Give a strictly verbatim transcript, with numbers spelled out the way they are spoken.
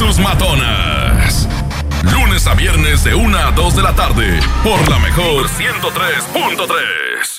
sus matonas. Lunes a viernes de una a dos de la tarde. Por la mejor ciento tres punto tres.